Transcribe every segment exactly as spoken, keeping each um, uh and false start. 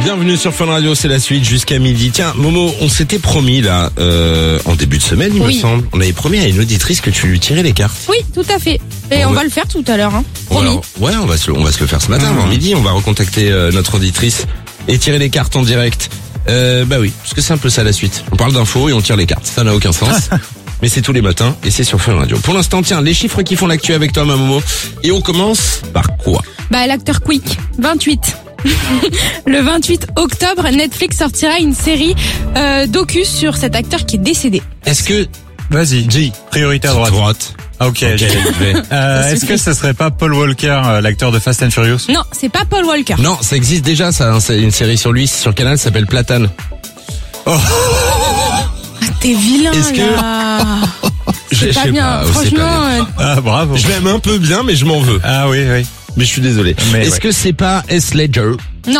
Bienvenue sur Fun Radio, c'est la suite jusqu'à midi. Tiens, Momo, on s'était promis là, euh, en début de semaine, il oui. me semble. On avait promis à une auditrice que tu lui tirais les cartes. Oui, tout à fait. Et on on va... va le faire tout à l'heure, hein. Bon, Promis. alors, ouais, on va se, on va se le faire ce matin, avant midi. On va recontacter euh, notre auditrice et tirer les cartes en direct. Euh, bah oui, parce que c'est un peu ça la suite. On parle d'infos et on tire les cartes. Ça n'a aucun sens. Mais c'est tous les matins et c'est sur Fun Radio. Pour l'instant, tiens, les chiffres qui font l'actu avec toi, ma Momo. Et on commence par quoi? Bah, l'acteur Quick, vingt-huit. Le vingt-huit octobre, Netflix sortira une série euh, docu sur cet acteur qui est décédé. Est-ce que... Vas-y, G, priorité à droite. Droite. Ah, ok, Ok, j'ai- fait. Euh, est-ce que ce serait pas Paul Walker, euh, l'acteur de Fast and Furious? Non, c'est pas Paul Walker. Non, ça existe déjà, ça. Hein, c'est une série sur lui, sur Canal, ça s'appelle Platane. Ah, t'es vilain, Est-ce que- là. Je C'est sais pas bien. pas, c'est pas Franchement, bien. euh, Ah, bravo. Je l'aime un peu bien, mais je m'en veux. Ah oui, oui. Mais je suis désolé. Mais Est-ce ouais. que c'est pas Heath Ledger? non.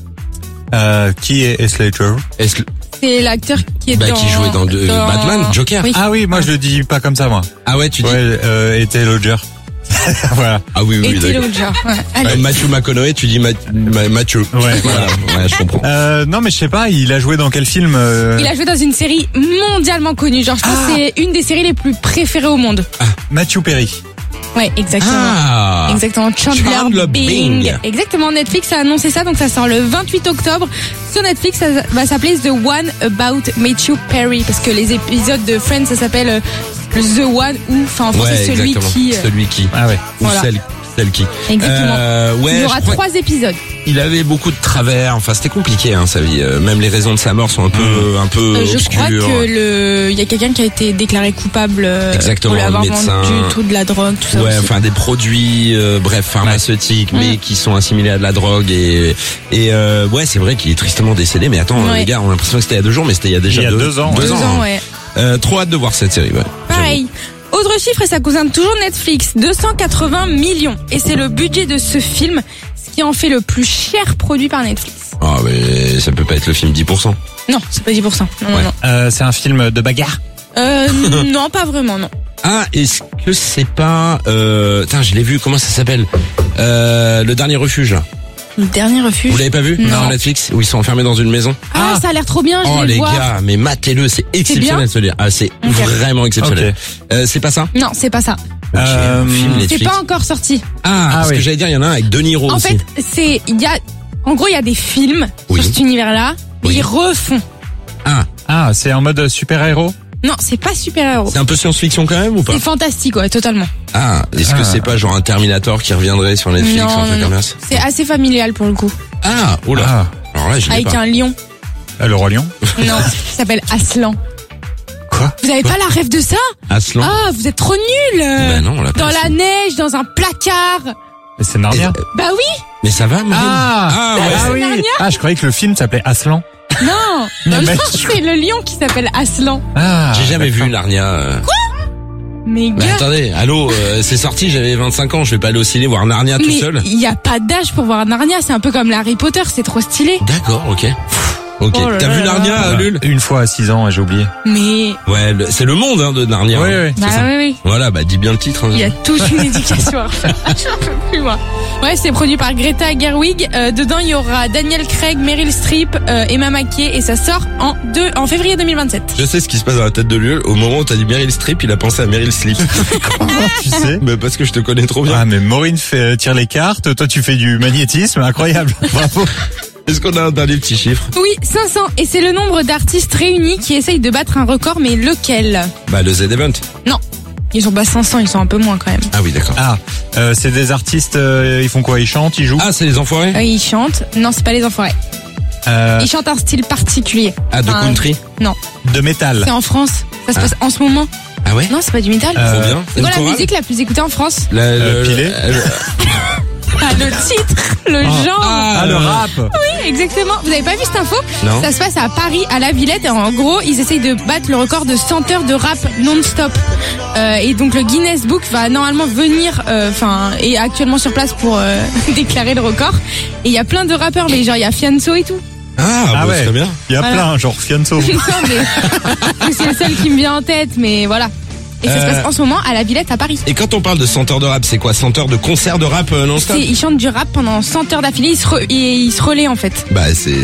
Euh, qui est Heath Ledger? Est-ce que... C'est l'acteur qui est Bah, dans... qui jouait dans, de- dans- Batman, Joker. Oui. Ah oui, moi je le dis pas comme ça, moi. Ah ouais, tu dis. Ouais, euh, était Ledger. Voilà. Ah oui, oui, Et oui. Taylor d'accord. Ledger. Ouais. Allez. Euh, Matthew McConaughey, tu dis Ma- Ma- Mathieu. Ouais. Voilà. Ouais, je comprends. Euh, non, mais je sais pas, il a joué dans quel film euh... Il a joué dans une série mondialement connue. Genre, je pense que c'est une des séries les plus préférées au monde. Matthew Perry. Ouais, exactement. Ah. Exactement, Chandler, Chandler Bing. Bing. Exactement, Netflix a annoncé ça, donc ça sort le vingt-huit octobre. Sur Netflix, ça va s'appeler The One About Matthew Perry, parce que les épisodes de Friends, ça s'appelle euh, The One, ou, enfin en français, Ouais, celui exactement. qui... euh, Celui qui. Ah ouais. Ou Voilà. celle, celle qui. Exactement. Euh, ouais, Il y aura je crois trois épisodes. qu'il avait beaucoup de travers. Enfin, c'était compliqué, hein, sa vie. Euh, Même les raisons de sa mort sont un peu, un peu Euh, je obscures. crois que le, il y a quelqu'un qui a été déclaré coupable euh, Exactement, pour lui avoir le médecin. vendu tout de la drogue, tout ça. Ouais, aussi. enfin des produits, euh, bref, pharmaceutiques, mais Mm. qui sont assimilés à de la drogue et et euh, ouais, c'est vrai qu'il est tristement décédé. Mais attends, Ouais. les gars, on a l'impression que c'était il y a deux jours, mais c'était il y a déjà Il y a deux ans, Deux Deux ans, ans. ouais. Euh, trop hâte de voir cette série. Ouais. Pareil. Autre chiffre, et ça concerne toujours Netflix, deux cent quatre-vingts millions. Et c'est le budget de ce film, ce qui en fait le plus cher produit par Netflix. Ah, mais ça peut pas être le film dix pour cent. Non, c'est pas dix pour cent. Non, Ouais. non, non. Euh, c'est un film de bagarre. Euh, non, pas vraiment, non. Ah, est-ce que c'est pas euh, Putain, je l'ai vu. Comment ça s'appelle euh, Le dernier refuge. Là. Le dernier refuge. Vous l'avez pas vu Non. Sur Netflix où ils sont enfermés dans une maison. Ah, ça a l'air trop bien, je Oh vais les le voir. gars, mais matez-le, c'est exceptionnel bien ce lire. Ah, c'est Ok. vraiment exceptionnel. Ok. Euh, c'est pas ça Non, c'est pas ça. Ok, Euh, un film C'est Netflix. pas encore sorti. Ah, Ah parce oui. que j'allais dire, il y en a un avec De Niro En aussi. fait, c'est, il y a, en gros, il y a des films Oui. sur cet univers-là, mais Oui. ils refont. Ah, Ah, c'est en mode super-héros? Non, c'est pas super-héros. c'est un peu science-fiction quand même ou pas C'est fantastique, ouais, totalement. Ah, est-ce que Ah. c'est pas genre un Terminator qui reviendrait sur Netflix Non, ou un truc non, comme non. ça C'est assez familial pour le coup. Ah, oh là. Ah, Alors là, je l'ai Avec pas. un lion. ah, le Roi Lion. Non, ça s'appelle Aslan. Quoi? Vous avez pas la rêve de ça? Aslan. Ah, vous êtes trop nuls. Ben non, on l'a pas Dans ça. la neige, dans un placard. Mais c'est Narnia. Et- Bah oui. Mais ça va, Marine Ah, Ah, ouais. ah oui. Narnia. Ah, je croyais que le film s'appelait Aslan. Non, non, Mais non, mec, c'est le lion qui s'appelle Aslan. Ah. J'ai jamais d'accord. vu Narnia. euh. Mais Mais gars, attendez, allô, euh, c'est sorti, j'avais vingt-cinq ans, je vais pas aller au ciné voir Narnia tout mais seul. il y a pas d'âge pour voir Narnia. C'est un peu comme Harry Potter, c'est trop stylé. D'accord, ok. Ok, Oh là t'as là vu là Narnia, là. euh, Lul Une fois à six ans, j'ai oublié. Mais Ouais, le- c'est le monde hein, de Narnia. Oui, hein. oui. bah C'est ça. oui, oui. Voilà, bah dis bien le titre. hein. Il y a toute une éducation à refaire. J'en peux plus, moi. Ouais, c'est produit par Greta Gerwig. Euh, dedans, il y aura Daniel Craig, Meryl Streep, euh, Emma Mackey, et ça sort en deux, en février deux mille vingt-sept. Je sais ce qui se passe dans la tête de Lul. Au moment où t'as dit Meryl Streep, il a pensé à Meryl Streep. Tu sais? Mais parce que je te connais trop bien. Ah, mais Maureen fait, tire les cartes, toi tu fais du magnétisme, incroyable. Bravo. Est-ce qu'on a un dernier petit chiffre? Oui, cinq cents. Et c'est le nombre d'artistes réunis qui essayent de battre un record, mais lequel? Bah le Z-Event. Non. Ils sont pas cinq cents, ils sont un peu moins quand même. Ah oui, d'accord. Ah, euh, c'est des artistes, euh, ils font quoi? Ils chantent, ils jouent? Ah, c'est les enfoirés Euh, ils chantent. Non, c'est pas les enfoirés. Euh, Ils chantent un style particulier. Ah, de Enfin, country. Non. de métal. C'est en France. Ça se Ah. passe en ce moment. Ah ouais? Non, c'est pas du métal. Euh, Trop bien. C'est quoi Une la chorale musique la plus écoutée en France? La- Euh, le- Pilé le- Ah, le titre, le genre. Ah, Ah, le euh, rap. Oui, exactement. Vous avez pas vu cette info? Non. Ça se passe à Paris, à la Villette, et en gros, ils essayent de battre le record de cent heures de rap non-stop. Euh, et donc le Guinness Book va normalement venir, enfin, est actuellement sur place pour euh, déclarer le record. Et il y a plein de rappeurs, mais genre il y a Fianso et tout. Ah, Ah bah, ouais. très bien. Il y a Voilà. plein, genre Fianso. Non, mais c'est le seul qui me vient en tête, mais voilà. Et ça se Euh. passe en ce moment à la Villette à Paris. Et quand on parle de cent heures de rap, c'est quoi? cent heures de concert de rap euh, non-stop? C'est- Ils chantent du rap pendant cent heures d'affilée, ils se, re- et ils se relaient en fait. Bah, c'est